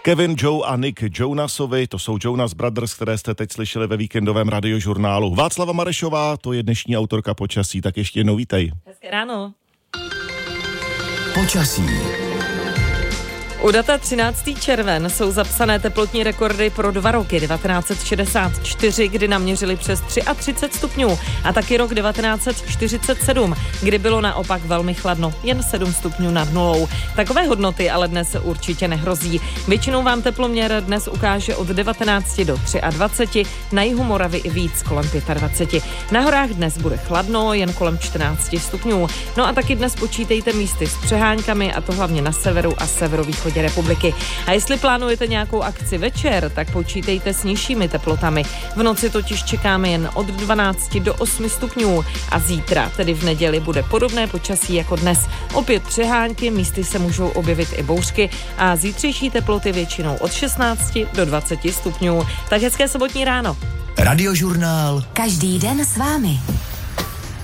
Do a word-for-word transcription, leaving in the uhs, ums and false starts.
Kevin, Joe a Nick Jonasovi, to jsou Jonas Brothers, které jste teď slyšeli ve víkendovém radiožurnálu. Václava Marešová, to je dnešní autorka počasí, tak ještě jednou vítej. Hezké ráno. Počasí. U data třináctého červen jsou zapsané teplotní rekordy pro dva roky devatenáct set šedesát čtyři, kdy naměřili přes třicet tři stupňů, a taky rok devatenáct set čtyřicet sedm, kdy bylo naopak velmi chladno, jen sedm stupňů nad nulou. Takové hodnoty ale dnes určitě nehrozí. Většinou vám teploměr dnes ukáže od devatenácti do dvaceti tři, na jihu Moravy i víc, kolem dvacet pět. Na horách dnes bude chladno, jen kolem čtrnáct stupňů. No a taky dnes počítejte místy s přeháňkami, a to hlavně na severu a severovýchodě republiky. A jestli plánujete nějakou akci večer, tak počítejte s nižšími teplotami. V noci totiž čekáme jen od dvanácti do osmi stupňů a zítra, tedy v neděli, bude podobné počasí jako dnes. Opět přehánky, místy se můžou objevit i bouřky a zítřejší teploty většinou od šestnácti do dvaceti stupňů. Tak hezké sobotní ráno. Radiožurnál. Každý den s vámi.